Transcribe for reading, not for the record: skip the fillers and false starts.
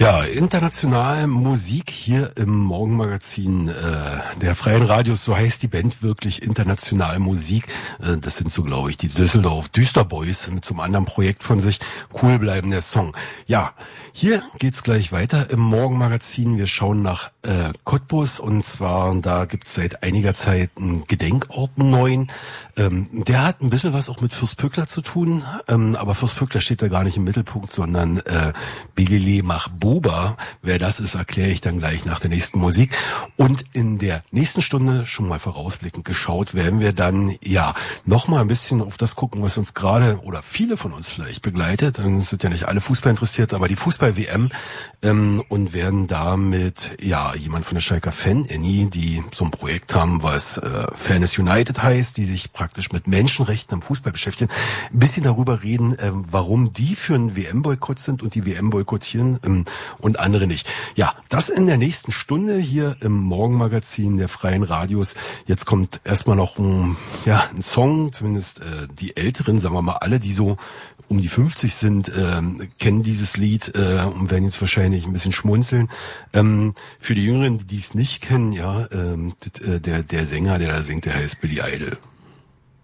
Ja, internationale Musik hier im Morgenmagazin der Freien Radios, so heißt die Band wirklich, international Musik. Das sind so, glaube ich, die Düsseldorf Düsterboys mit so einem anderen Projekt von sich. Cool bleiben der Song. Ja, hier geht's gleich weiter im Morgenmagazin. Wir schauen nach Cottbus, und zwar, da gibt's seit einiger Zeit einen Gedenkort, einen neuen. Der hat ein bisschen was auch mit Fürst Pückler zu tun, aber Fürst Pückler steht da gar nicht im Mittelpunkt, sondern Bilile Mahbuba. Wer das ist, erkläre ich dann gleich nach der nächsten Musik. Und in der nächsten Stunde, schon mal vorausblickend geschaut, werden wir dann ja noch mal ein bisschen auf das gucken, was uns gerade oder viele von uns vielleicht begleitet. Es sind ja nicht alle Fußball interessiert, aber die Fußball-WM, und werden da mit jemand von der Schalker Fan-Annie, die so ein Projekt haben, was Fairness United heißt, die sich praktisch mit Menschenrechten im Fußball beschäftigen, ein bisschen darüber reden, warum die für einen WM-Boykott sind und die WM boykottieren und andere nicht. Ja, das in der nächsten Stunde hier im Morgenmagazin der Freien Radios. Jetzt kommt erstmal noch ein Song, zumindest die Älteren, sagen wir mal alle, die so um die 50 sind, kennen dieses Lied und werden jetzt wahrscheinlich ein bisschen schmunzeln. Für die Jüngeren, die es nicht kennen, der Sänger, der da singt, der heißt Billy Idol.